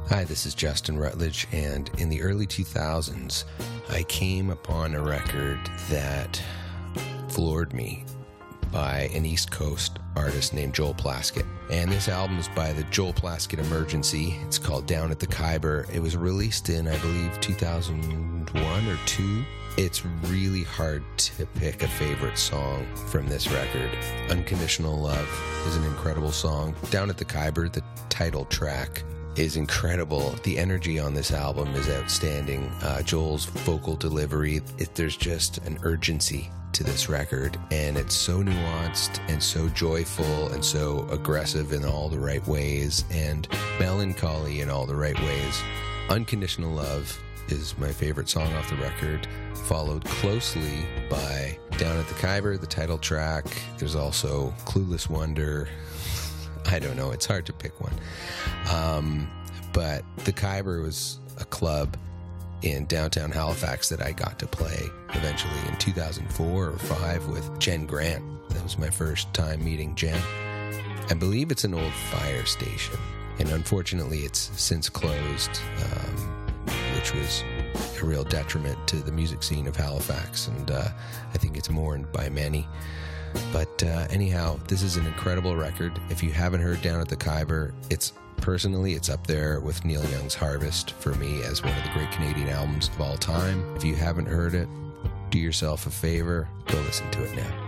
Hi, this is Justin Rutledge, and in the early 2000s, I came upon a record that floored me by an East Coast artist named Joel Plaskett. And this album is by the Joel Plaskett Emergency. It's called Down at the Khyber. It was released in, I believe, 2001 or 2. It's really hard to pick a favorite song from this record. Unconditional Love is an incredible song. Down at the Khyber, the title track, is incredible. The energy on this album is outstanding. Joel's vocal delivery, there's just an urgency to this record, and it's so nuanced and so joyful and so aggressive in all the right ways and melancholy in all the right ways. Unconditional Love is my favorite song off the record, followed closely by Down at the Khyber, the title track. There's also Clueless Wonder. I don't know, it's hard to pick one. But the Khyber was a club in downtown Halifax that I got to play eventually in 2004 or 5 with Jen Grant. That was my first time meeting Jen. I believe it's an old fire station, and unfortunately it's since closed, which was a real detriment to the music scene of Halifax, and I think it's mourned by many. But anyhow, this is an incredible record. If you haven't heard Down at the Khyber, it's up there with Neil Young's Harvest for me as one of the great Canadian albums of all time. If you haven't heard it, do yourself a favor, go listen to it now.